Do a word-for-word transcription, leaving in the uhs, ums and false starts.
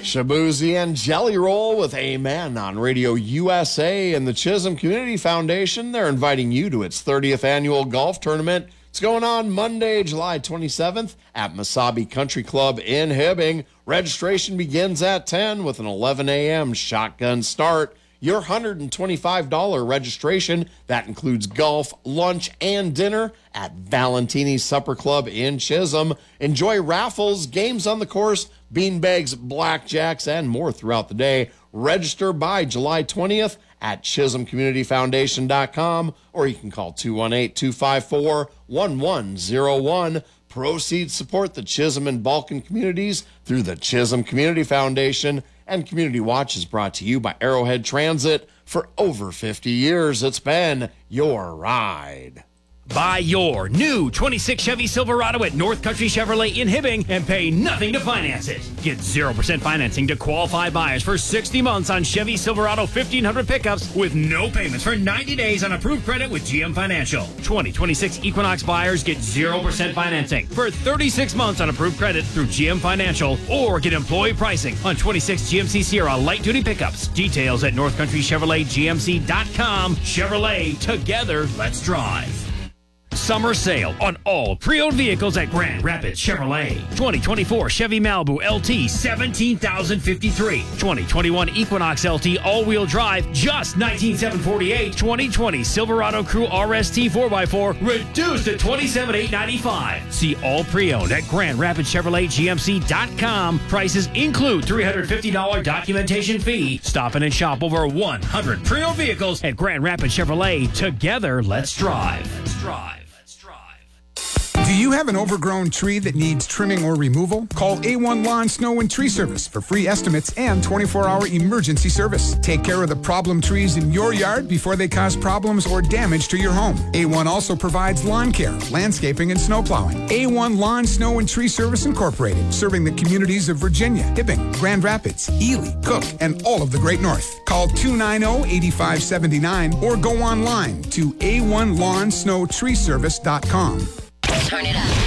Shabuzi and Jelly Roll with Amen on Radio U S A, and the Chisholm Community Foundation. They're inviting you to its thirtieth annual golf tournament. It's going on Monday, July twenty-seventh at Mesabi Country Club in Hibbing. Registration begins at ten with an eleven a.m. shotgun start. Your one hundred twenty-five dollars registration, that includes golf, lunch, and dinner at Valentini's Supper Club in Chisholm. Enjoy raffles, games on the course, beanbags, blackjacks, and more throughout the day. Register by July twentieth at chisholm community foundation dot com, or you can call two one eight, two five four, one one zero one. Proceeds support the Chisholm and Balkan communities through the Chisholm Community Foundation. And Community Watch is brought to you by Arrowhead Transit. For over fifty years, it's been your ride. Buy your new twenty-six Chevy Silverado at North Country Chevrolet in Hibbing and pay nothing to finance it. Get zero percent financing to qualify buyers for sixty months on Chevy Silverado fifteen hundred pickups with no payments for ninety days on approved credit with G M Financial. twenty twenty-six Equinox buyers get zero percent financing for thirty-six months on approved credit through G M Financial, or get employee pricing on twenty-six G M C Sierra light-duty pickups. Details at north country chevrolet g m c dot com. Chevrolet, together, let's drive. Summer sale on all pre-owned vehicles at Grand Rapids Chevrolet. twenty twenty-four Chevy Malibu L T, seventeen thousand fifty-three dollars. twenty twenty-one Equinox L T all-wheel drive, just nineteen thousand seven hundred forty-eight dollars. twenty twenty Silverado Crew R S T four by four, reduced to twenty-seven thousand eight hundred ninety-five dollars. See all pre-owned at Grand Rapids Chevrolet G M C dot com. Prices include three hundred fifty dollars documentation fee. Stop in and shop over one hundred pre-owned vehicles at Grand Rapids Chevrolet. Together, let's drive. Let's drive. Do you have an overgrown tree that needs trimming or removal? Call A one Lawn, Snow, and Tree Service for free estimates and twenty-four hour emergency service. Take care of the problem trees in your yard before they cause problems or damage to your home. A one also provides lawn care, landscaping, and snow plowing. A one Lawn, Snow, and Tree Service Incorporated, serving the communities of Virginia, Hibbing, Grand Rapids, Ely, Cook, and all of the Great North. Call two nine zero, eight five seven nine or go online to A one lawn snow tree service dot com. Turn it up.